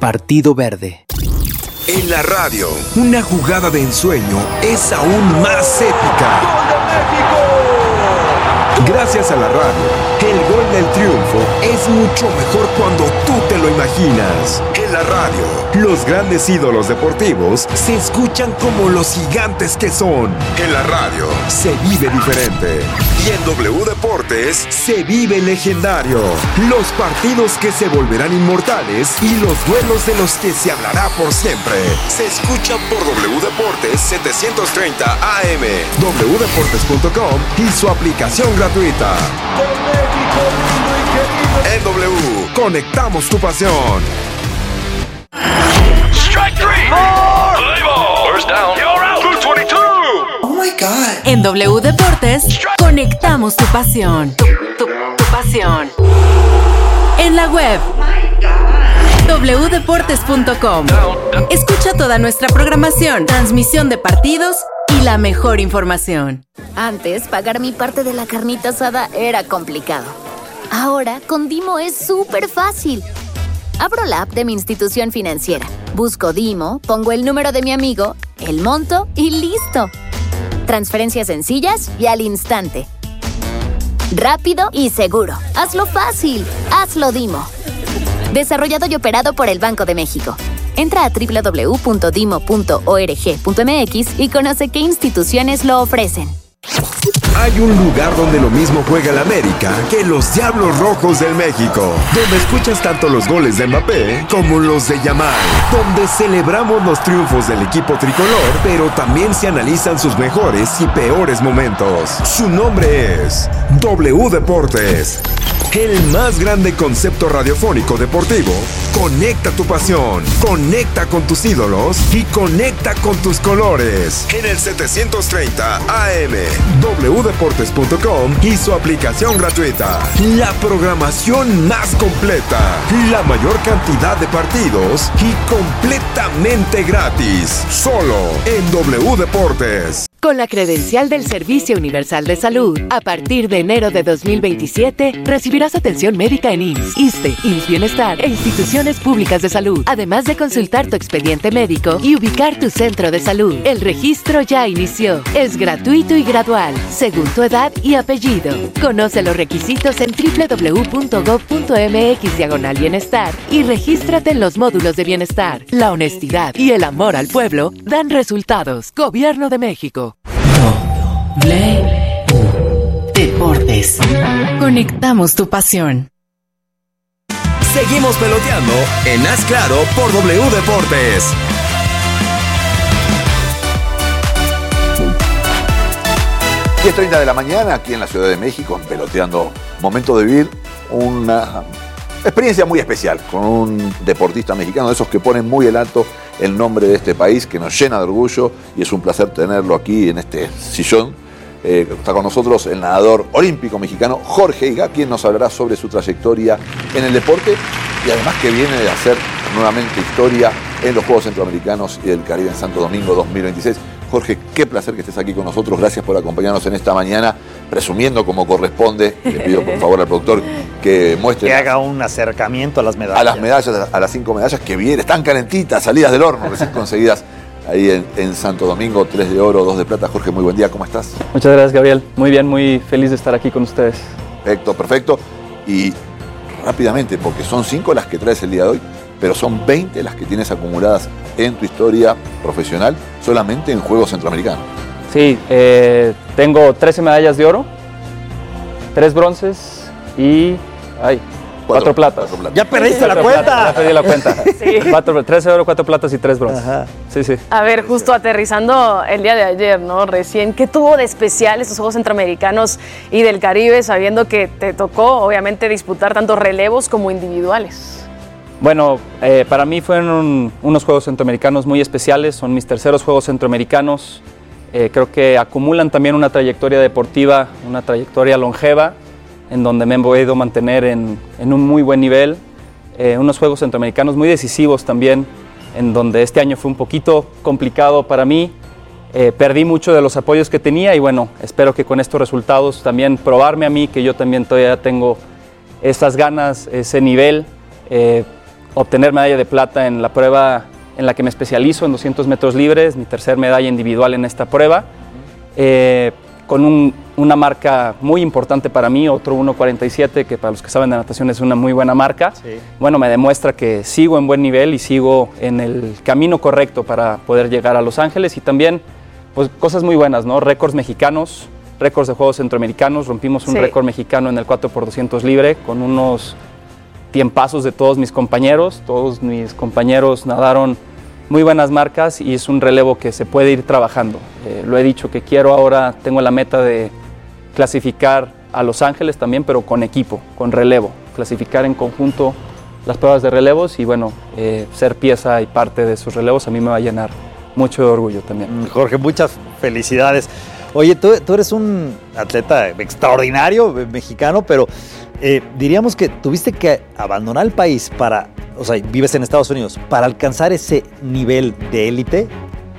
Partido Verde. En la radio, una jugada de ensueño es aún más épica. ¡Gol de México! Gracias a la radio, el gol del triunfo es mucho mejor cuando tú te lo imaginas. En la radio, los grandes ídolos deportivos se escuchan como los gigantes que son. En la radio, se vive diferente. Y en W Deportes, se vive legendario. Los partidos que se volverán inmortales y los duelos de los que se hablará por siempre. Se escuchan por W Deportes 730 AM, wdeportes.com y su aplicación gratuita. Con México lindo y querido. En W, conectamos tu pasión. Strike three. Play ball. First down. You're out. 222. Oh my God. En W Deportes, conectamos tu pasión. Tu pasión. En la web. wdeportes.com. Escucha toda nuestra programación, transmisión de partidos y la mejor información. Antes, pagar mi parte de la carnita asada era complicado. Ahora, con Dimo es súper fácil. Abro la app de mi institución financiera, busco Dimo, pongo el número de mi amigo, el monto y ¡listo! Transferencias sencillas y al instante. Rápido y seguro. Hazlo fácil. Hazlo Dimo. Desarrollado y operado por el Banco de México. Entra a www.dimo.org.mx y conoce qué instituciones lo ofrecen. Hay un lugar donde lo mismo juega el América que los Diablos Rojos del México, donde escuchas tanto los goles de Mbappé como los de Yamal, donde celebramos los triunfos del equipo tricolor, pero también se analizan sus mejores y peores momentos. Su nombre es W Deportes. El más grande concepto radiofónico deportivo. Conecta tu pasión, conecta con tus ídolos y conecta con tus colores. En el 730 AM, wdeportes.com y su aplicación gratuita. La programación más completa, la mayor cantidad de partidos y completamente gratis. Solo en W Deportes. Con la credencial del Servicio Universal de Salud, a partir de enero de 2027, recibirás atención médica en IMSS, ISSSTE, IMSS Bienestar e instituciones públicas de salud, además de consultar tu expediente médico y ubicar tu centro de salud. El registro ya inició. Es gratuito y gradual, según tu edad y apellido. Conoce los requisitos en www.gov.mx/bienestar y regístrate en los módulos de bienestar. La honestidad y el amor al pueblo dan resultados. Gobierno de México. Deportes. Conectamos tu pasión. Seguimos peloteando en Haz Claro por W Deportes. Las 10:30 de la mañana aquí en la Ciudad de México, peloteando. Momento de vivir una experiencia muy especial con un deportista mexicano, de esos que ponen muy en alto el nombre de este país, que nos llena de orgullo y es un placer tenerlo aquí en este sillón. Está con nosotros el nadador olímpico mexicano Jorge Higa, quien nos hablará sobre su trayectoria en el deporte y además que viene de hacer nuevamente historia en los Juegos Centroamericanos y del Caribe en Santo Domingo 2026. Jorge, qué placer que estés aquí con nosotros. Gracias por acompañarnos en esta mañana, presumiendo como corresponde. Le pido por favor al productor que muestre. Que haga un acercamiento a las medallas. A las medallas, a las 5 medallas que vienen. Están calentitas, salidas del horno, recién conseguidas ahí en Santo Domingo. 3 de oro, 2 de plata. Jorge, muy buen día. ¿Cómo estás? Muchas gracias, Gabriel. Muy bien, muy feliz de estar aquí con ustedes. Perfecto, perfecto. Y rápidamente, porque son 5 las que traes el día de hoy, pero son 20 las que tienes acumuladas en tu historia profesional solamente en Juegos Centroamericanos. Sí, tengo 13 medallas de oro, 3 bronces y 4 platas. ¡Ya perdiste la cuenta! Ya perdí la cuenta. Sí. 13 de oro, 4 platas y 3 bronces. Ajá. Sí, sí. A ver, justo aterrizando el día de ayer, ¿no? Recién, ¿qué tuvo de especial estos Juegos Centroamericanos y del Caribe, sabiendo que te tocó, obviamente, disputar tanto relevos como individuales? Bueno, para mí fueron unos Juegos Centroamericanos muy especiales, son mis terceros Juegos Centroamericanos. Creo que acumulan también una trayectoria deportiva, una trayectoria longeva, en donde me he podido mantener en un muy buen nivel. Unos Juegos Centroamericanos muy decisivos también, en donde este año fue un poquito complicado para mí. Perdí mucho de los apoyos que tenía y bueno, espero que con estos resultados también probarme a mí que yo también todavía tengo esas ganas, ese nivel. obtener medalla de plata en la prueba en la que me especializo, en 200 metros libres, mi tercer medalla individual en esta prueba, con una marca muy importante para mí, otro 1.47, que para los que saben de natación es una muy buena marca. Sí. Bueno, me demuestra que sigo en buen nivel y sigo en el camino correcto para poder llegar a Los Ángeles, y también pues cosas muy buenas, ¿no? Récords mexicanos, récords de Juegos Centroamericanos, rompimos un récord mexicano en el 4x200 libre con unos tiempazos de todos mis compañeros nadaron muy buenas marcas y es un relevo que se puede ir trabajando. Lo he dicho que quiero ahora, tengo la meta de clasificar a Los Ángeles también, pero con equipo, con relevo, clasificar en conjunto las pruebas de relevos y bueno, ser pieza y parte de esos relevos a mí me va a llenar mucho de orgullo también. Jorge, muchas felicidades. Oye, tú eres un atleta extraordinario, mexicano, pero diríamos que tuviste que abandonar el país vives en Estados Unidos, para alcanzar ese nivel de élite.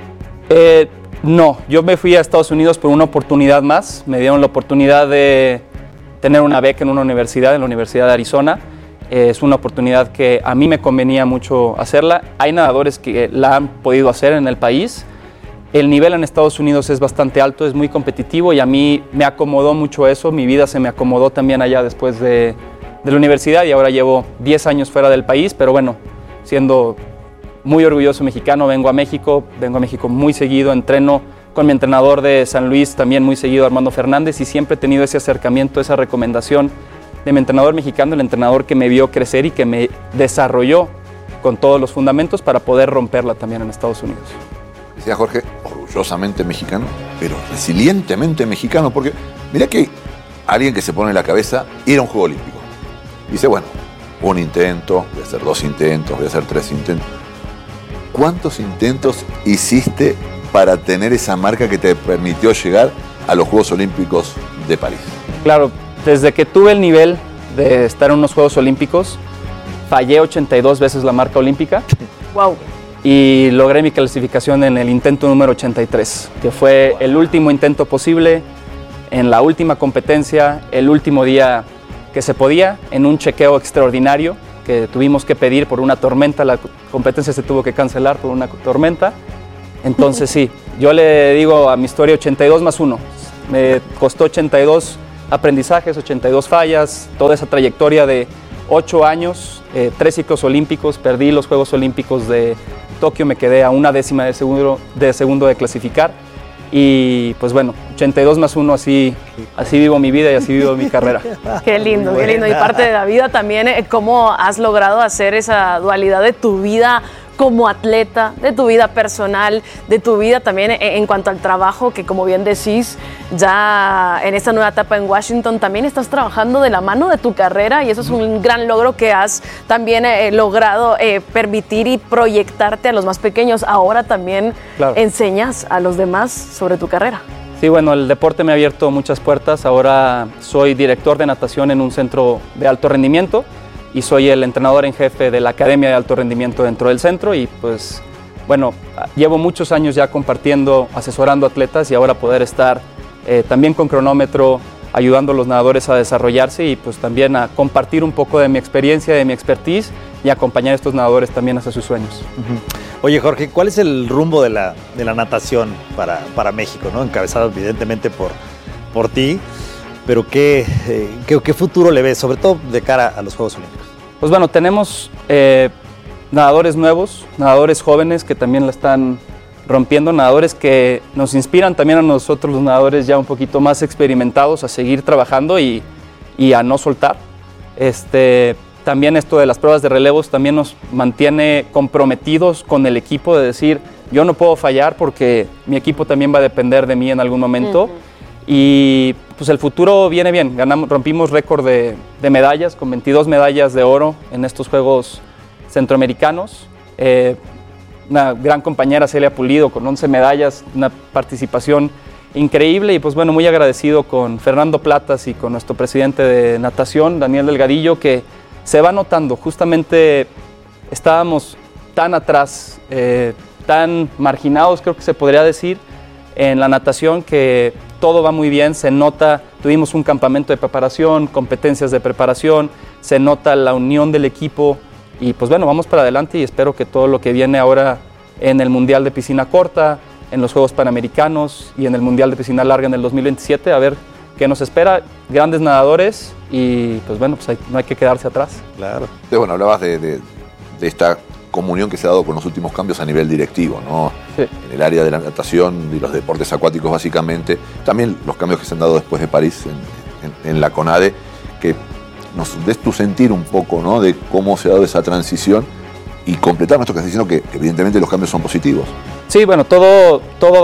No, yo me fui a Estados Unidos por una oportunidad más. Me dieron la oportunidad de tener una beca en una universidad, en la Universidad de Arizona. Es una oportunidad que a mí me convenía mucho hacerla. Hay nadadores que la han podido hacer en el país. El nivel en Estados Unidos es bastante alto, es muy competitivo y a mí me acomodó mucho eso. Mi vida se me acomodó también allá después de la universidad y ahora llevo 10 años fuera del país, pero bueno, siendo muy orgulloso mexicano, vengo a México muy seguido, entreno con mi entrenador de San Luis también muy seguido, Armando Fernández, y siempre he tenido ese acercamiento, esa recomendación de mi entrenador mexicano, el entrenador que me vio crecer y que me desarrolló con todos los fundamentos para poder romperla también en Estados Unidos. Decía Jorge, orgullosamente mexicano, pero resilientemente mexicano, porque mira que alguien que se pone en la cabeza ir a un Juego Olímpico. Dice, bueno, un intento, voy a hacer 2 intentos, voy a hacer 3 intentos. ¿Cuántos intentos hiciste para tener esa marca que te permitió llegar a los Juegos Olímpicos de París? Claro, desde que tuve el nivel de estar en unos Juegos Olímpicos, fallé 82 veces la marca olímpica. ¡Wow! Y logré mi clasificación en el intento número 83, que fue el último intento posible, en la última competencia, el último día que se podía, en un chequeo extraordinario que tuvimos que pedir por una tormenta. La competencia se tuvo que cancelar por una tormenta. Entonces sí, yo le digo a mi historia 82 más 1. Me costó 82 aprendizajes, 82 fallas, toda esa trayectoria de 8 años, 3 ciclos olímpicos, perdí los Juegos Olímpicos de Tokio, me quedé a una décima de segundo de clasificar. Y pues bueno, 82 más 1, así vivo mi vida y así vivo mi carrera. Qué lindo, qué lindo. Y parte de la vida también, cómo has logrado hacer esa dualidad de tu vida como atleta, de tu vida personal, de tu vida también en cuanto al trabajo, que como bien decís, ya en esta nueva etapa en Washington también estás trabajando de la mano de tu carrera y eso es un gran logro que has también logrado permitir y proyectarte a los más pequeños. Ahora también enseñas a los demás sobre tu carrera. Sí, bueno, el deporte me ha abierto muchas puertas. Ahora soy director de natación en un centro de alto rendimiento y soy el entrenador en jefe de la Academia de Alto Rendimiento dentro del centro y pues bueno, llevo muchos años ya compartiendo, asesorando atletas y ahora poder estar también con cronómetro, ayudando a los nadadores a desarrollarse y pues también a compartir un poco de mi experiencia, de mi expertise y acompañar a estos nadadores también hacia sus sueños. Oye Jorge, ¿cuál es el rumbo de la natación para México, ¿no? Encabezado evidentemente por ti, pero ¿qué futuro le ves, sobre todo de cara a los Juegos Olímpicos? Pues bueno, tenemos nadadores nuevos, nadadores jóvenes que también la están rompiendo, nadadores que nos inspiran también a nosotros los nadadores ya un poquito más experimentados a seguir trabajando y a no soltar. También esto de las pruebas de relevos también nos mantiene comprometidos con el equipo de decir, yo no puedo fallar porque mi equipo también va a depender de mí en algún momento. Y pues el futuro viene bien, rompimos récord de medallas con 22 medallas de oro en estos Juegos Centroamericanos. Una gran compañera Celia Pulido con 11 medallas, una participación increíble y pues bueno, muy agradecido con Fernando Platas y con nuestro presidente de natación, Daniel Delgadillo, que se va notando, justamente estábamos tan atrás, tan marginados, creo que se podría decir, en la natación, que todo va muy bien, se nota, tuvimos un campamento de preparación, competencias de preparación, se nota la unión del equipo, Y pues bueno, vamos para adelante y espero que todo lo que viene ahora en el Mundial de Piscina Corta, en los Juegos Panamericanos y en el Mundial de Piscina Larga en el 2027, a ver qué nos espera. Grandes nadadores y pues bueno, pues no hay que quedarse atrás. Claro. Bueno, hablabas de esta comunión que se ha dado con los últimos cambios a nivel directivo, ¿no? Sí. En el área de la natación y los deportes acuáticos básicamente. También los cambios que se han dado después de París en la CONADE, que nos des tu sentir un poco, ¿no? De cómo se ha dado esa transición y completar esto que estás diciendo, que evidentemente los cambios son positivos. Sí, bueno, todo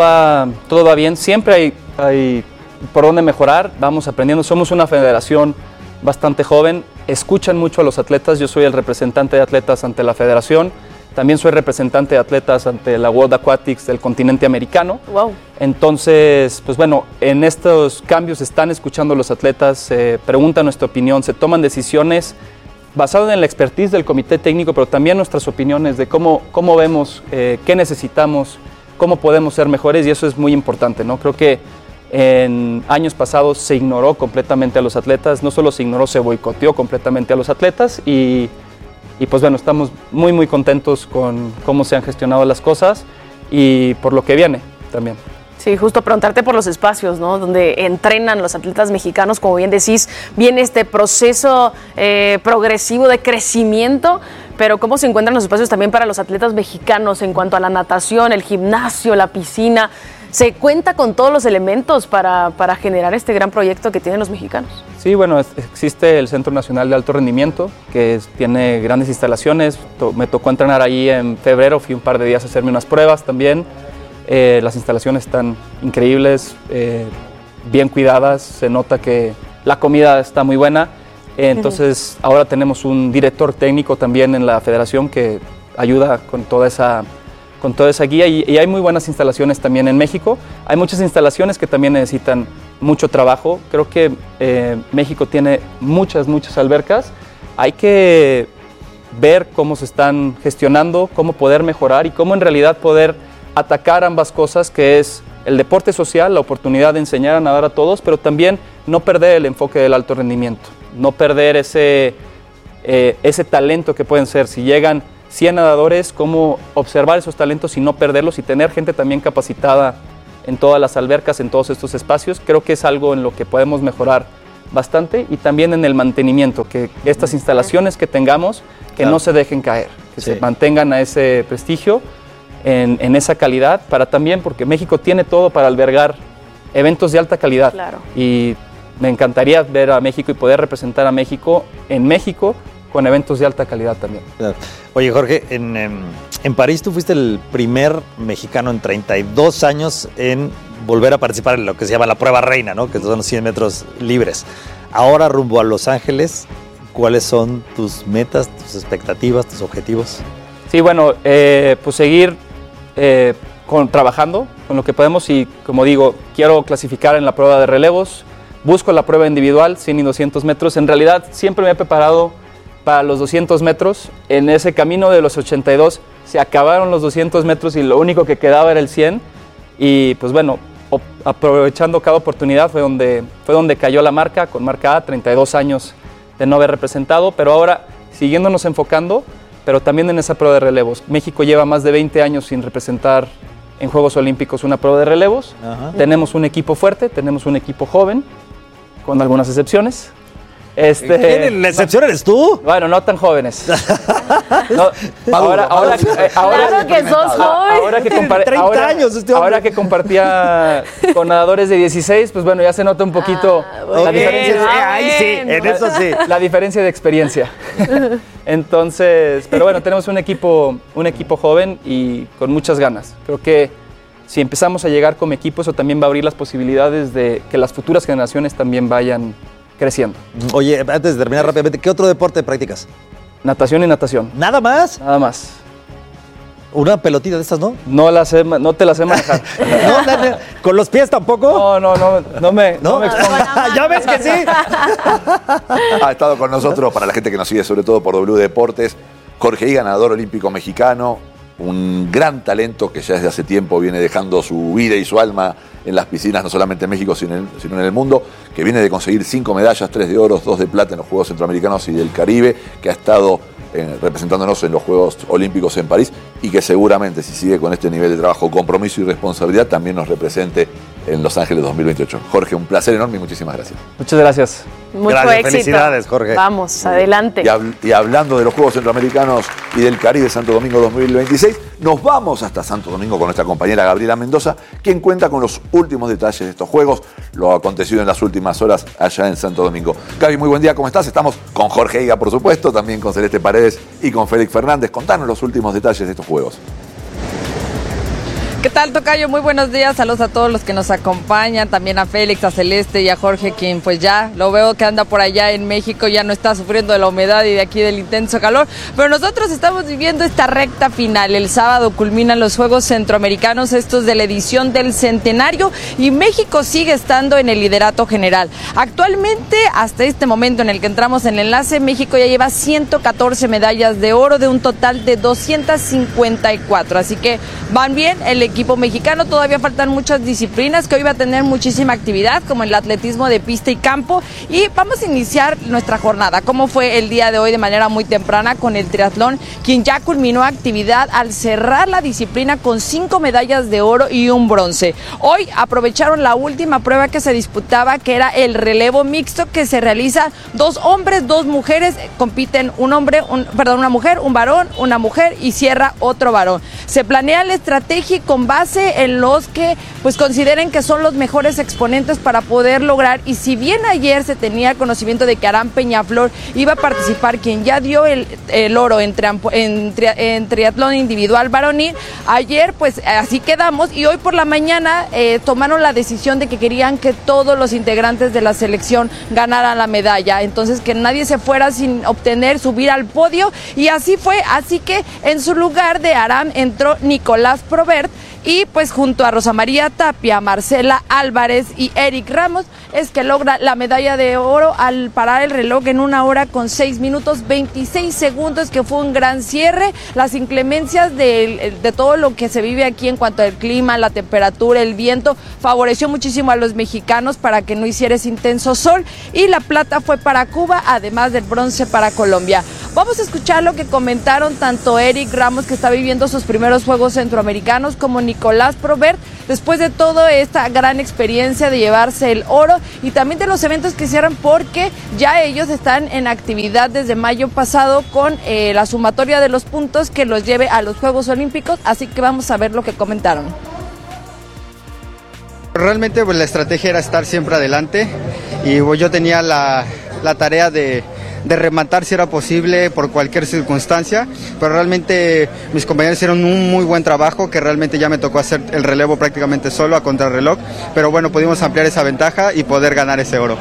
va bien. Siempre hay por dónde mejorar. Vamos aprendiendo. Somos una federación bastante joven. Escuchan mucho a los atletas. Yo soy el representante de atletas ante la federación. También soy representante de atletas ante la World Aquatics del continente americano. Wow. Entonces, pues bueno, en estos cambios están escuchando los atletas, se preguntan nuestra opinión, se toman decisiones basadas en la expertise del comité técnico, pero también nuestras opiniones de cómo vemos, qué necesitamos, cómo podemos ser mejores, y eso es muy importante, ¿no? Creo que en años pasados se ignoró completamente a los atletas, no solo se ignoró, se boicoteó completamente a los atletas y pues bueno, estamos muy contentos con cómo se han gestionado las cosas y por lo que viene también. Sí, justo preguntarte por los espacios, ¿no? Donde entrenan los atletas mexicanos, como bien decís, viene este proceso progresivo de crecimiento, pero ¿cómo se encuentran los espacios también para los atletas mexicanos en cuanto a la natación, el gimnasio, la piscina? ¿Se cuenta con todos los elementos para generar este gran proyecto que tienen los mexicanos? Sí, bueno, existe el Centro Nacional de Alto Rendimiento, que tiene grandes instalaciones. Me tocó entrenar ahí en febrero, fui un par de días a hacerme unas pruebas también. Las instalaciones están increíbles, bien cuidadas, se nota que la comida está muy buena. Entonces, ahora tenemos un director técnico también en la federación que ayuda con toda esa guía y hay muy buenas instalaciones también en México. Hay muchas instalaciones que también necesitan mucho trabajo. Creo que México tiene muchas albercas. Hay que ver cómo se están gestionando, cómo poder mejorar y cómo en realidad poder atacar ambas cosas, que es el deporte social, la oportunidad de enseñar a nadar a todos, pero también no perder el enfoque del alto rendimiento, no perder ese talento que pueden ser. Si llegan 100 nadadores, cómo observar esos talentos y no perderlos y tener gente también capacitada en todas las albercas, en todos estos espacios. Creo que es algo en lo que podemos mejorar bastante y también en el mantenimiento, que estas instalaciones que tengamos, que no se dejen caer, que se mantengan a ese prestigio, en esa calidad, para también, porque México tiene todo para albergar eventos de alta calidad. Claro. Y me encantaría ver a México y poder representar a México en México con eventos de alta calidad también. Claro. Oye, Jorge, en París tú fuiste el primer mexicano en 32 años en volver a participar en lo que se llama la prueba reina, ¿no? Que son los 100 metros libres. Ahora, rumbo a Los Ángeles, ¿cuáles son tus metas, tus expectativas, tus objetivos? Sí, bueno, pues seguir trabajando con lo que podemos y, como digo, quiero clasificar en la prueba de relevos, busco la prueba individual, 100 y 200 metros. En realidad, siempre me he preparado para los 200 metros. En ese camino de los 82 se acabaron los 200 metros y lo único que quedaba era el 100. Y pues bueno, aprovechando cada oportunidad fue donde cayó la marca, con marca A, 32 años de no haber representado, pero ahora siguiéndonos enfocando, pero también en esa prueba de relevos. México lleva más de 20 años sin representar en Juegos Olímpicos una prueba de relevos. Ajá. Tenemos un equipo fuerte, tenemos un equipo joven, con algunas excepciones. ¿Quién? ¿La excepción eres tú? Bueno, no tan jóvenes. No, ahora que sos joven. Ahora que compartía con nadadores de 16, pues bueno, ya se nota un poquito la diferencia. La diferencia de experiencia. Entonces, pero bueno, tenemos un equipo joven y con muchas ganas. Creo que si empezamos a llegar como equipo, eso también va a abrir las posibilidades de que las futuras generaciones también vayan creciendo. Oye, antes de terminar rápidamente, ¿qué otro deporte practicas? Natación y natación. ¿Nada más? Nada más. Una pelotita de estas, ¿no? No te las sé manejar. ¿No? ¿Con los pies tampoco? No me exponga. ¿Ya ves que sí? Ha estado con nosotros, para la gente que nos sigue sobre todo por W Deportes, Jorge Higa, nadador olímpico mexicano, un gran talento que ya desde hace tiempo viene dejando su vida y su alma en las piscinas, no solamente en México, sino en el mundo, que viene de conseguir 5 medallas, 3 de oro, 2 de plata en los Juegos Centroamericanos y del Caribe, que ha estado representándonos en los Juegos Olímpicos en París y que seguramente, si sigue con este nivel de trabajo, compromiso y responsabilidad, también nos represente en Los Ángeles 2028. Jorge, un placer enorme y muchísimas gracias. Muchas gracias. Mucho Gracias, éxito. felicidades, Jorge. Vamos, adelante. Y hablando de los Juegos Centroamericanos y del Caribe Santo Domingo 2026, nos vamos hasta Santo Domingo con nuestra compañera Gabriela Mendoza, quien cuenta con los últimos detalles de estos Juegos, lo acontecido en las últimas horas allá en Santo Domingo. Gaby, muy buen día, ¿cómo estás? Estamos con Jorge Higa, por supuesto, también con Celeste Paredes y con Félix Fernández. Contanos los últimos detalles de estos Juegos. ¿Qué tal, tocayo? Muy buenos días, saludos a todos los que nos acompañan, también a Félix, a Celeste y a Jorge, quien pues ya lo veo que anda por allá en México, ya no está sufriendo de la humedad y de aquí del intenso calor, pero nosotros estamos viviendo esta recta final. El sábado culminan los Juegos Centroamericanos, estos de la edición del centenario, y México sigue estando en el liderato general. Actualmente, hasta este momento en el que entramos en el enlace, México ya lleva 114 medallas de oro de un total de 254, así que van bien el equipo mexicano. Todavía faltan muchas disciplinas que hoy va a tener muchísima actividad, como el atletismo de pista y campo, y vamos a iniciar nuestra jornada, como fue el día de hoy de manera muy temprana con el triatlón, quien ya culminó actividad al cerrar la disciplina con 5 medallas de oro y un bronce. Hoy aprovecharon la última prueba que se disputaba, que era el relevo mixto, que se realiza 2 hombres, 2 mujeres, compiten una mujer, un varón, una mujer y cierra otro varón. Se planea la estrategia con base en los que pues consideren que son los mejores exponentes para poder lograr, y si bien ayer se tenía conocimiento de que Aram Peñaflor iba a participar, quien ya dio el oro en triatlón individual varonil, ayer pues así quedamos, y hoy por la mañana tomaron la decisión de que querían que todos los integrantes de la selección ganaran la medalla, entonces que nadie se fuera sin subir al podio, y así fue. Así que en su lugar de Aram entró Nicolás Probert, y pues junto a Rosa María Tapia, Marcela Álvarez y Eric Ramos es que logra la medalla de oro al parar el reloj en 1 hora con 6 minutos 26 segundos, que fue un gran cierre. Las inclemencias de todo lo que se vive aquí en cuanto al clima, la temperatura, el viento, favoreció muchísimo a los mexicanos para que no hiciera ese intenso sol, y la plata fue para Cuba, además del bronce para Colombia. Vamos a escuchar lo que comentaron tanto Eric Ramos, que está viviendo sus primeros Juegos Centroamericanos, como Nicolás Probert, después de toda esta gran experiencia de llevarse el oro, y también de los eventos que hicieron, porque ya ellos están en actividad desde mayo pasado con la sumatoria de los puntos que los lleve a los Juegos Olímpicos, así que vamos a ver lo que comentaron. Realmente pues la estrategia era estar siempre adelante, y pues, yo tenía la tarea de rematar si era posible por cualquier circunstancia, pero realmente mis compañeros hicieron un muy buen trabajo, que realmente ya me tocó hacer el relevo prácticamente solo a contrarreloj, pero bueno, pudimos ampliar esa ventaja y poder ganar ese oro.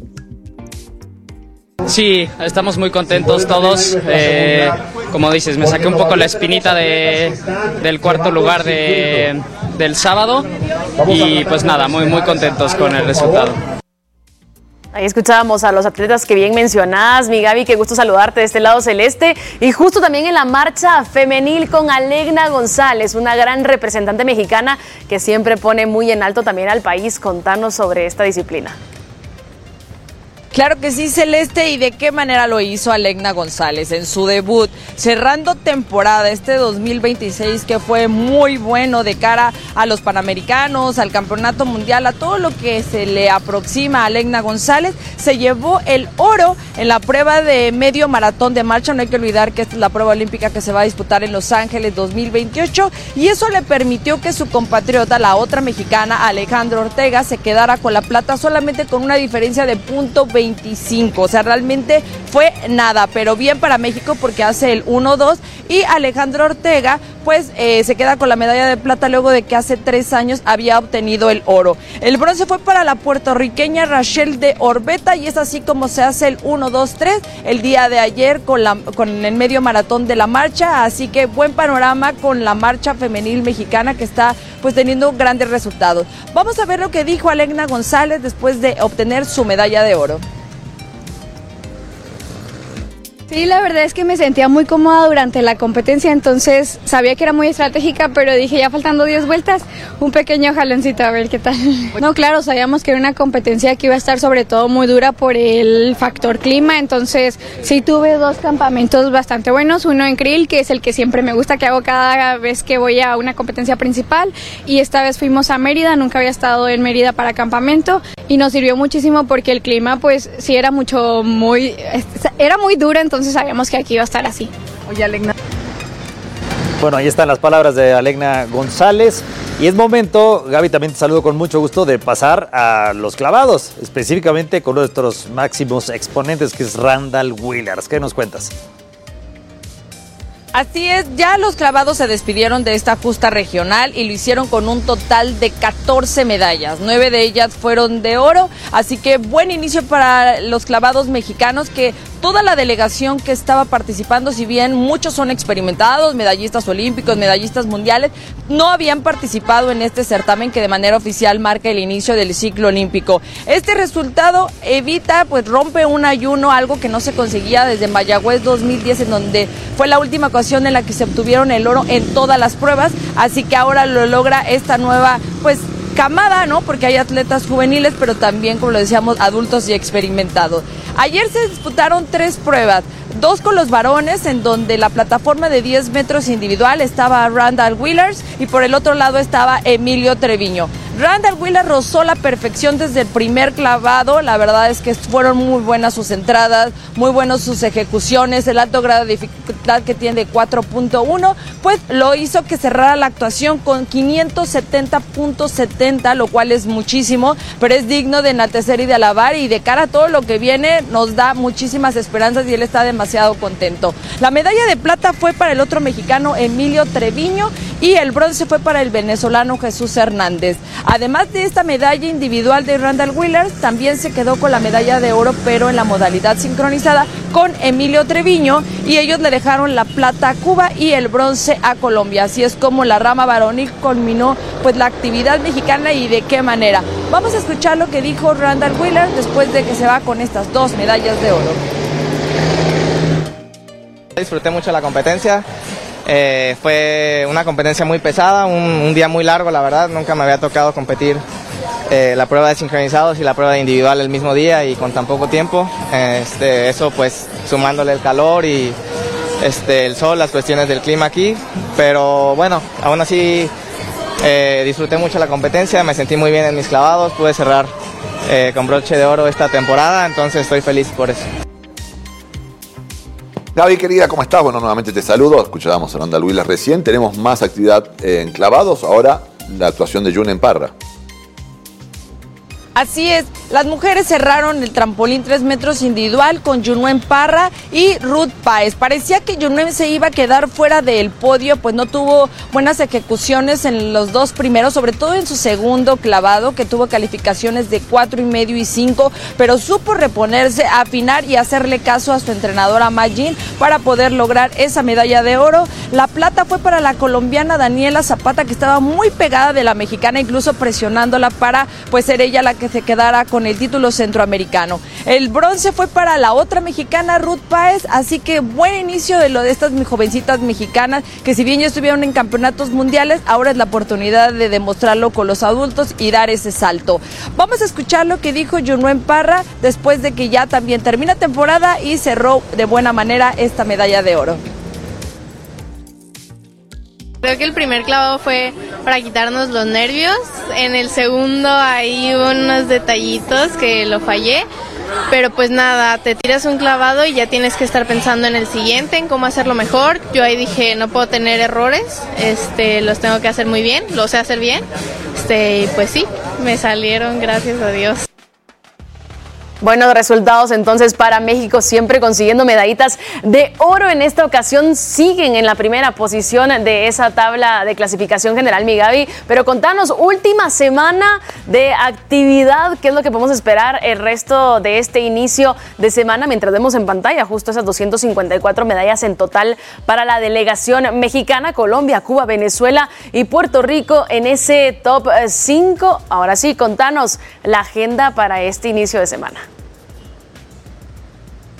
Sí, estamos muy contentos todos. Como dices, me saqué un poco la espinita del cuarto lugar del sábado, y pues nada, muy contentos con el resultado. Ahí escuchábamos a los atletas que bien mencionás, mi Gaby, qué gusto saludarte de este lado celeste, y justo también en la marcha femenil con Alegna González, una gran representante mexicana que siempre pone muy en alto también al país. Contanos sobre esta disciplina. Claro que sí, Celeste, y de qué manera lo hizo Alegna González en su debut, cerrando temporada este 2026, que fue muy bueno de cara a los Panamericanos, al Campeonato Mundial, a todo lo que se le aproxima a Alegna González. Se llevó el oro en la prueba de medio maratón de marcha. No hay que olvidar que esta es la prueba olímpica que se va a disputar en Los Ángeles 2028, y eso le permitió que su compatriota, la otra mexicana, Alejandra Ortega, se quedara con la plata solamente con una diferencia de .25, o sea, realmente fue nada, pero bien para México porque hace el 1-2, y Alejandra Ortega pues se queda con la medalla de plata luego de que hace 3 años había obtenido el oro. El bronce fue para la puertorriqueña Rachel de Orbeta, y es así como se hace el 1-2-3 el día de ayer con el medio maratón de la marcha, así que buen panorama con la marcha femenil mexicana, que está pues teniendo grandes resultados. Vamos a ver lo que dijo Alegna González después de obtener su medalla de oro. Sí, la verdad es que me sentía muy cómoda durante la competencia, entonces sabía que era muy estratégica, pero dije ya faltando 10 vueltas, un pequeño jaloncito a ver qué tal. No, claro, sabíamos que era una competencia que iba a estar sobre todo muy dura por el factor clima, entonces sí tuve 2 campamentos bastante buenos, uno en Krill, que es el que siempre me gusta, que hago cada vez que voy a una competencia principal, y esta vez fuimos a Mérida, nunca había estado en Mérida para campamento, y nos sirvió muchísimo porque el clima pues sí era muy duro, entonces sabíamos que aquí iba a estar así. Oye, Alegna. Bueno, ahí están las palabras de Alegna González. Y es momento, Gaby, también te saludo con mucho gusto, de pasar a los clavados, específicamente con nuestros máximos exponentes, que es Randall Wheelers. ¿Qué nos cuentas? Así es, ya los clavados se despidieron de esta justa regional y lo hicieron con un total de 14 medallas. 9 de ellas fueron de oro, así que buen inicio para los clavados mexicanos, que toda la delegación que estaba participando, si bien muchos son experimentados, medallistas olímpicos, medallistas mundiales, no habían participado en este certamen que de manera oficial marca el inicio del ciclo olímpico. Este resultado rompe un ayuno, algo que no se conseguía desde Mayagüez 2010, en donde fue la última ocasión en la que se obtuvieron el oro en todas las pruebas, así que ahora lo logra esta nueva, camada, ¿no? Porque hay atletas juveniles, pero también, como lo decíamos, adultos y experimentados. Ayer se disputaron 3 pruebas, 2 con los varones, en donde la plataforma de 10 metros individual estaba Randall Wheelers y por el otro lado estaba Emilio Treviño. Randall Wheelers rozó la perfección desde el primer clavado, la verdad es que fueron muy buenas sus entradas, muy buenas sus ejecuciones, el alto grado de dificultad que tiene de 4.1, pues lo hizo que cerrara la actuación con 570.70, lo cual es muchísimo, pero es digno de enaltecer y de alabar, y de cara a todo lo que viene nos da muchísimas esperanzas y él está demasiado contento. La medalla de plata fue para el otro mexicano Emilio Treviño y el bronce fue para el venezolano Jesús Hernández. Además de esta medalla individual de Randall Wheelers, también se quedó con la medalla de oro, pero en la modalidad sincronizada con Emilio Treviño, y ellos le dejaron la plata a Cuba y el bronce a Colombia. Así es como la rama varonil culminó la actividad mexicana, y de qué manera. Vamos a escuchar lo que dijo Randall Wheelers después de que se va con estas 2 medallas de oro. Disfruté mucho la competencia. Fue una competencia muy pesada, un día muy largo, la verdad. Nunca me había tocado competir la prueba de sincronizados y la prueba de individual el mismo día y con tan poco tiempo. Eso pues sumándole el calor y el sol, las cuestiones del clima aquí. Pero bueno, aún así disfruté mucho la competencia, me sentí muy bien en mis clavados, pude cerrar con broche de oro esta temporada, entonces estoy feliz por eso. Gaby, querida, ¿cómo estás? Bueno, nuevamente te saludo. Escuchábamos a Randall Wheelers recién. Tenemos más actividad en clavados. Ahora, la actuación de Junen Parra. Así es, las mujeres cerraron el trampolín 3 metros individual con Yunuen Parra y Ruth Páez. Parecía que Yunuen se iba a quedar fuera del podio, pues no tuvo buenas ejecuciones en los 2 primeros, sobre todo en su segundo clavado, que tuvo calificaciones de 4.5 y 5, pero supo reponerse, afinar y hacerle caso a su entrenadora Magin para poder lograr esa medalla de oro. La plata fue para la colombiana Daniela Zapata, que estaba muy pegada de la mexicana, incluso presionándola para ser ella la que se quedara con el título centroamericano. El bronce fue para la otra mexicana, Ruth Páez, así que buen inicio de lo de estas jovencitas mexicanas, que si bien ya estuvieron en campeonatos mundiales, ahora es la oportunidad de demostrarlo con los adultos y dar ese salto. Vamos a escuchar lo que dijo Yunuen Parra después de que ya también termina temporada y cerró de buena manera esta medalla de oro. Creo que el primer clavado fue para quitarnos los nervios. En el segundo hay unos detallitos que lo fallé. Pero pues nada, te tiras un clavado y ya tienes que estar pensando en el siguiente, en cómo hacerlo mejor. Yo ahí dije, no puedo tener errores, los tengo que hacer muy bien, lo sé hacer bien. Y pues sí, me salieron, gracias a Dios. Buenos resultados entonces para México, siempre consiguiendo medallitas de oro. En esta ocasión siguen en la primera posición de esa tabla de clasificación general, mi Gaby. Pero contanos, última semana de actividad, ¿qué es lo que podemos esperar el resto de este inicio de semana? Mientras vemos en pantalla justo esas 254 medallas en total para la delegación mexicana, Colombia, Cuba, Venezuela y Puerto Rico en ese top 5. Ahora sí, contanos la agenda para este inicio de semana.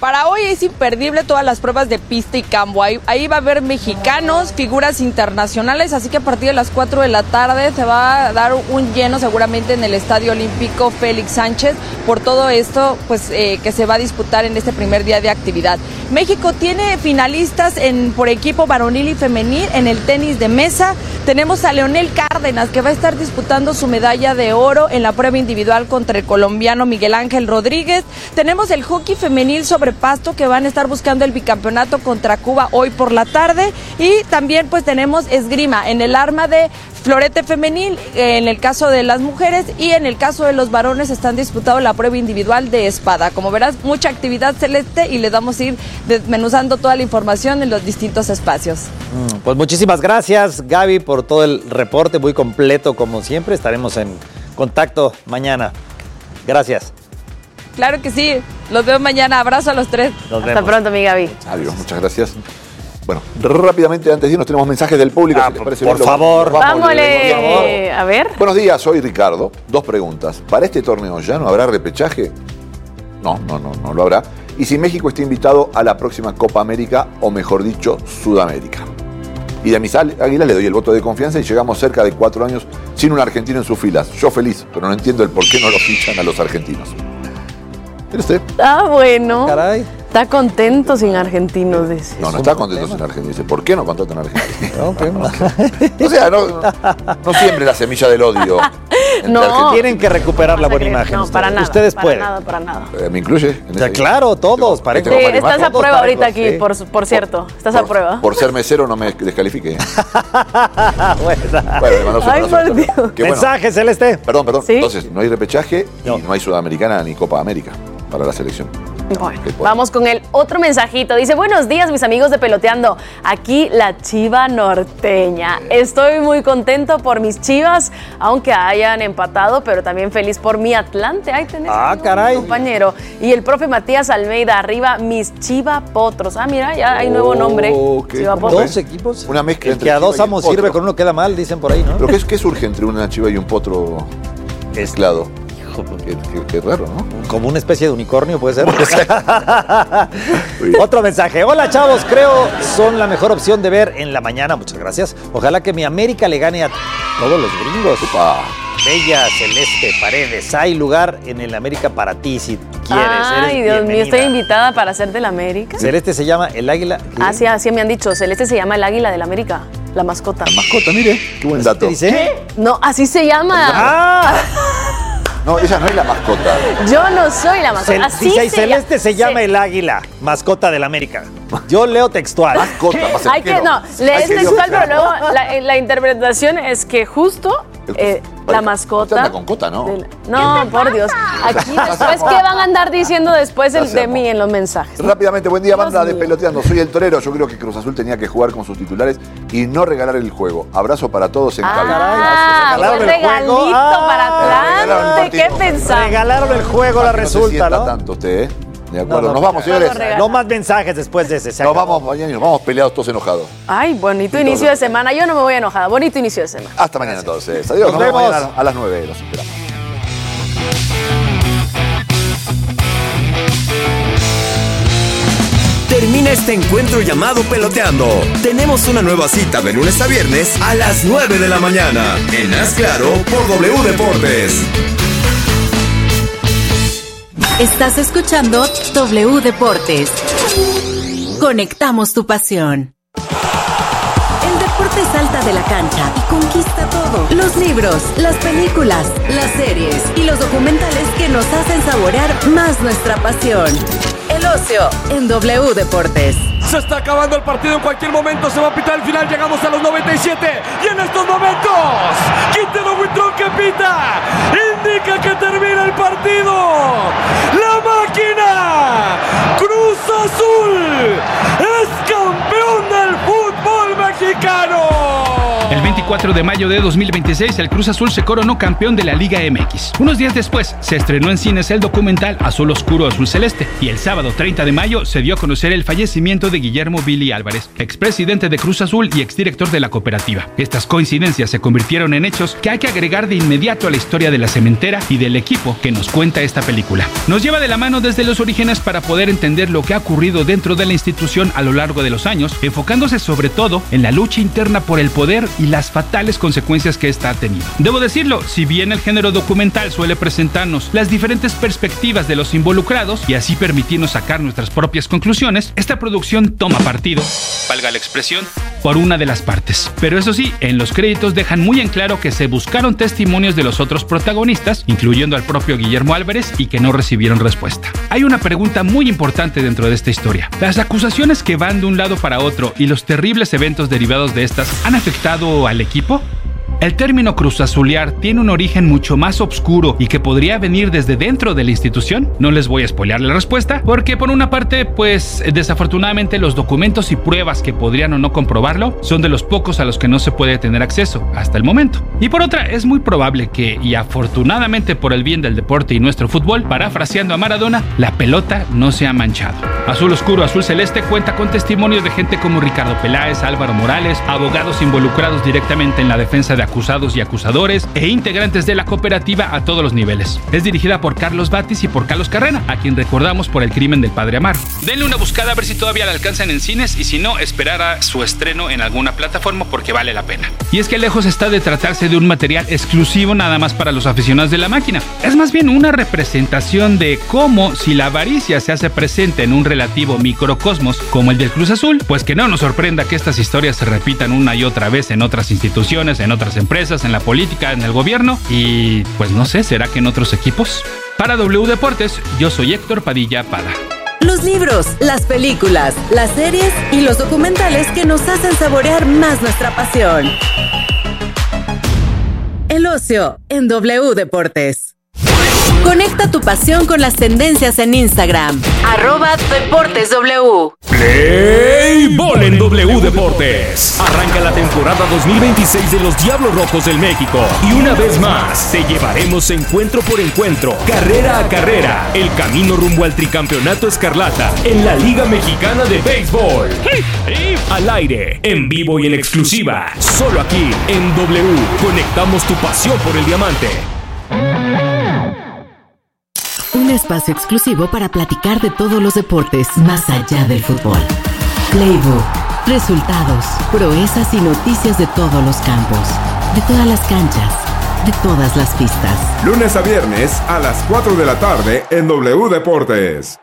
Para hoy es imperdible todas las pruebas de pista y campo. Ahí va a haber mexicanos, figuras internacionales, así que a partir de las 4 de la tarde se va a dar un lleno seguramente en el Estadio Olímpico Félix Sánchez por todo esto pues que se va a disputar en este primer día de actividad. México tiene finalistas por equipo varonil y femenil en el tenis de mesa. Tenemos a Leonel Cárdenas, que va a estar disputando su medalla de oro en la prueba individual contra el colombiano Miguel Ángel Rodríguez. Tenemos el hockey femenil sobre pasto, que van a estar buscando el bicampeonato contra Cuba hoy por la tarde. Y también pues tenemos esgrima en el arma de florete femenil, en el caso de las mujeres, y en el caso de los varones están disputando la prueba individual de espada. Como verás, mucha actividad, Celeste, y les vamos a ir desmenuzando toda la información en los distintos espacios. Pues muchísimas gracias, Gaby, por todo el reporte, muy completo como siempre. Estaremos en contacto mañana. Gracias. Claro que sí, los veo mañana. Abrazo a los tres. Hasta pronto, mi Gaby. Adiós, muchas gracias. Bueno, rápidamente antes de irnos tenemos mensajes del público. Si les parece por bien, favor. Vámonos. A ver. Buenos días, soy Ricardo. 2 preguntas. ¿Para este torneo ya no habrá repechaje? No lo habrá. ¿Y si México está invitado a la próxima Copa América, o mejor dicho, Sudamérica? Y de mis águilas le doy el voto de confianza y llegamos cerca de 4 años sin un argentino en sus filas. Yo feliz, pero no entiendo el por qué no lo fichan a los argentinos. ¿Mire usted? Ah, bueno. Caray. Está contento sin argentinos, dice. No está contento sin argentinos. Dice, ¿por qué no contratan argentinos? O sea, no siembre la semilla del odio. No. Tienen que recuperar la buena imagen. No, para nada. Ustedes pueden. Para nada. ¿Me incluye? O sea, claro, todos. Sí, estás a prueba ahorita aquí, por cierto. Estás a prueba. Por ser mesero no me descalifique. Ay, por Dios. Mensaje, Celeste. Perdón. ¿Sí? Entonces, no hay repechaje y no hay Sudamericana ni Copa América para la selección. Bueno, vamos con el otro mensajito. Dice, buenos días, mis amigos de Peloteando. Aquí la Chiva norteña. Estoy muy contento por mis Chivas, aunque hayan empatado, pero también feliz por mi Atlante. Ahí tenés caray, compañero. Y el profe Matías Almeida, arriba, mis Chiva Potros. Ah, mira, ya hay nuevo nombre. Chiva Potros. 2 equipos. Una mezcla entre que a Chiva 2 y amos potro. sirve, con uno queda mal, dicen por ahí, ¿no? ¿Pero qué surge entre una chiva y un potro mezclado? Qué raro, ¿no? Como una especie de unicornio, puede ser. Otro mensaje. Hola, chavos. Creo son la mejor opción de ver en la mañana. Muchas gracias. Ojalá que mi América le gane a todos los gringos. Upa. Bella, Celeste, Paredes. Hay lugar en el América para ti si quieres. Ay, Dios mío, estoy invitada para ser del América. Celeste se llama el águila. Así me han dicho. Celeste se llama el águila del América. La mascota. La mascota, mire. Qué buen dato. ¿Te dice? No, así se llama. ¡Ah! No, ella no es la mascota. Yo no soy la mascota. Así Celeste se llama el águila, mascota del América. Yo leo textual. Mascota, hay que, no, lees textual, pero luego la interpretación es que justo la mascota. Con cota, ¿no? No, por Dios. Aquí después, ¿qué van a andar diciendo después de mí en los mensajes? Rápidamente, buen día, banda de Peloteando. Soy el torero. Yo creo que Cruz Azul tenía que jugar con sus titulares y no regalar el juego. Abrazo para todos en cabina. Un regalito para Atlante. ¿Qué pensaste? Regalaron el juego, la resulta, ¿no? Tanto usted, De acuerdo, nos vamos, señores. No más mensajes después de ese. Nos vamos mañana y nos vamos peleados todos enojados. Ay, bonito inicio de semana. Yo no me voy enojada. Bonito inicio de semana. Hasta mañana entonces. Adiós. Nos vemos mañana a las 9. Los esperamos. Termina este encuentro llamado Peloteando. Tenemos una nueva cita de lunes a viernes a las 9 de la mañana. En Haz Claro por W Deportes. Estás escuchando W Deportes. Conectamos tu pasión. El deporte salta de la cancha y conquista todo. Los libros, las películas, las series y los documentales que nos hacen saborear más nuestra pasión. El ocio en W Deportes. Se está acabando el partido, en cualquier momento se va a pitar el final, llegamos a los 97 y en estos momentos Quintero Huitrón que pita, indica que termina el partido. La máquina Cruz Azul es campeón del fútbol mexicano. El 24 de mayo de 2026, el Cruz Azul se coronó campeón de la Liga MX. Unos días después, se estrenó en cines el documental Azul Oscuro, Azul Celeste. Y el sábado 30 de mayo se dio a conocer el fallecimiento de Guillermo Billy Álvarez, expresidente de Cruz Azul y exdirector de la cooperativa. Estas coincidencias se convirtieron en hechos que hay que agregar de inmediato a la historia de la cementera y del equipo que nos cuenta esta película. Nos lleva de la mano desde los orígenes para poder entender lo que ha ocurrido dentro de la institución a lo largo de los años, enfocándose sobre todo en la lucha interna por el poder y las fatales consecuencias que esta ha tenido. Debo decirlo, si bien el género documental suele presentarnos las diferentes perspectivas de los involucrados y así permitirnos sacar nuestras propias conclusiones, esta producción toma partido, valga la expresión, por una de las partes. Pero eso sí, en los créditos dejan muy en claro que se buscaron testimonios de los otros protagonistas, incluyendo al propio Guillermo Álvarez, y que no recibieron respuesta. Hay una pregunta muy importante dentro de esta historia. ¿Las acusaciones que van de un lado para otro y los terribles eventos derivados de estas han afectado al equipo? El término cruzazulear tiene un origen mucho más oscuro y que podría venir desde dentro de la institución. No les voy a spoilear la respuesta, porque por una parte, pues desafortunadamente los documentos y pruebas que podrían o no comprobarlo son de los pocos a los que no se puede tener acceso hasta el momento. Y por otra, es muy probable que, y afortunadamente por el bien del deporte y nuestro fútbol, parafraseando a Maradona, la pelota no se ha manchado. Azul Oscuro, Azul Celeste cuenta con testimonios de gente como Ricardo Peláez, Álvaro Morales, abogados involucrados directamente en la defensa de acusados y acusadores e integrantes de la cooperativa a todos los niveles. Es dirigida por Carlos Batis y por Carlos Carrera, a quien recordamos por el crimen del padre Amaro. Denle una buscada a ver si todavía la alcanzan en cines y si no, esperar a su estreno en alguna plataforma porque vale la pena. Y es que lejos está de tratarse de un material exclusivo nada más para los aficionados de la máquina. Es más bien una representación de cómo, si la avaricia se hace presente en un relativo microcosmos como el del Cruz Azul, pues que no nos sorprenda que estas historias se repitan una y otra vez en otras instituciones, en otras empresas, en la política, en el gobierno y pues no sé, ¿será que en otros equipos? Para W Deportes, yo soy Héctor Padilla Pada. Los libros, las películas, las series y los documentales que nos hacen saborear más nuestra pasión. El ocio en W Deportes. Conecta tu pasión con las tendencias en Instagram. @DeportesW. Play Ball en W Deportes. Arranca la temporada 2026 de los Diablos Rojos del México. Y una vez más, te llevaremos encuentro por encuentro, carrera a carrera, el camino rumbo al tricampeonato escarlata en la Liga Mexicana de Béisbol. Al aire, en vivo y en exclusiva, solo aquí en W. Conectamos tu pasión por el diamante. Un espacio exclusivo para platicar de todos los deportes más allá del fútbol. Playbook, resultados, proezas y noticias de todos los campos, de todas las canchas, de todas las pistas. Lunes a viernes a las 4 de la tarde en W Deportes.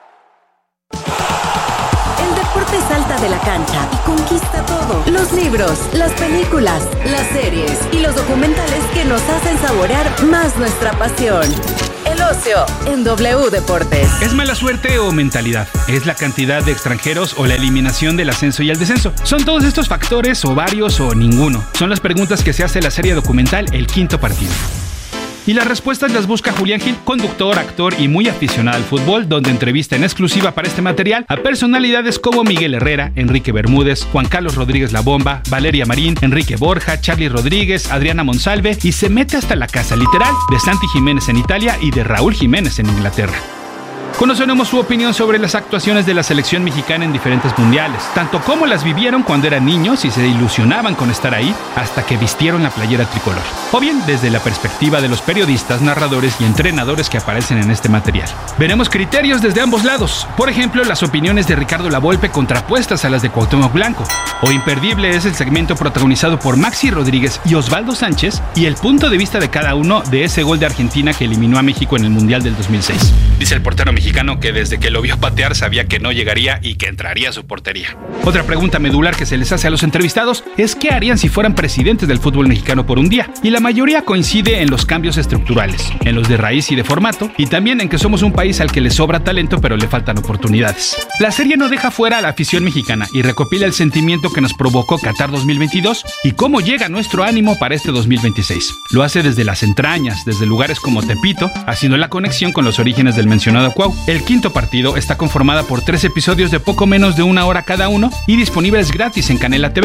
El deporte salta de la cancha y conquista todo. Los libros, las películas, las series y los documentales que nos hacen saborear más nuestra pasión. El ocio en W Deportes. ¿Es mala suerte o mentalidad? ¿Es la cantidad de extranjeros o la eliminación del ascenso y el descenso? ¿Son todos estos factores o varios o ninguno? Son las preguntas que se hace la serie documental El Quinto Partido. Y las respuestas las busca Julián Gil, conductor, actor y muy aficionado al fútbol, donde entrevista en exclusiva para este material a personalidades como Miguel Herrera, Enrique Bermúdez, Juan Carlos Rodríguez La Bomba, Valeria Marín, Enrique Borja, Charly Rodríguez, Adriana Monsalve y se mete hasta la casa literal de Santi Jiménez en Italia y de Raúl Jiménez en Inglaterra. Conoceremos su opinión sobre las actuaciones de la selección mexicana en diferentes mundiales, tanto como las vivieron cuando eran niños y se ilusionaban con estar ahí hasta que vistieron la playera tricolor, o bien desde la perspectiva de los periodistas, narradores y entrenadores que aparecen en este material. Veremos criterios desde ambos lados, por ejemplo, las opiniones de Ricardo Lavolpe contrapuestas a las de Cuauhtémoc Blanco, o imperdible es el segmento protagonizado por Maxi Rodríguez y Osvaldo Sánchez y el punto de vista de cada uno de ese gol de Argentina que eliminó a México en el Mundial del 2006. Dice el portero mexicano que desde que lo vio patear sabía que no llegaría y que entraría a su portería. Otra pregunta medular que se les hace a los entrevistados es qué harían si fueran presidentes del fútbol mexicano por un día, y la mayoría coincide en los cambios estructurales, en los de raíz y de formato, y también en que somos un país al que le sobra talento pero le faltan oportunidades. La serie no deja fuera a la afición mexicana y recopila el sentimiento que nos provocó Qatar 2022 y cómo llega nuestro ánimo para este 2026. Lo hace desde las entrañas, desde lugares como Tepito, haciendo la conexión con los orígenes del mencionado Cuau. El Quinto Partido está conformada por 3 episodios de poco menos de 1 hora cada uno y disponibles gratis en Canela TV.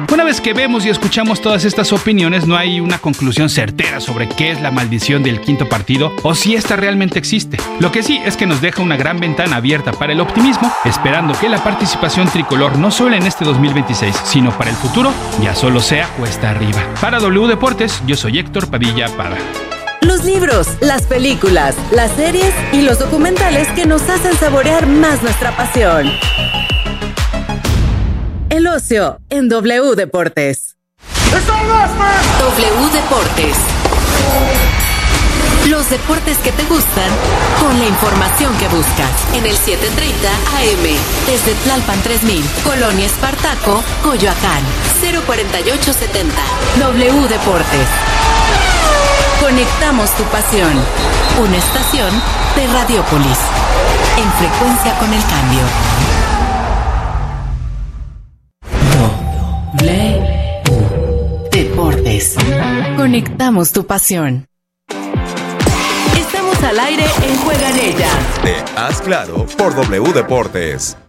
Una vez que vemos y escuchamos todas estas opiniones, no hay una conclusión certera sobre qué es la maldición del quinto partido o si esta realmente existe. Lo que sí es que nos deja una gran ventana abierta para el optimismo, esperando que la participación tricolor no solo en este 2026, sino para el futuro, ya solo sea cuesta arriba. Para W Deportes, yo soy Héctor Padilla Pada. Los libros, las películas, las series y los documentales que nos hacen saborear más nuestra pasión. El ocio en W Deportes. W Deportes. Los deportes que te gustan con la información que buscas. En el 7:30 AM. Desde Tlalpan 3000, Colonia Espartaco, Coyoacán. 04870. W Deportes. Conectamos tu pasión. Una estación de Radiópolis. En frecuencia con el cambio. W Deportes. Conectamos tu pasión. Estamos al aire en Juega en Ella. Te haz claro por W Deportes.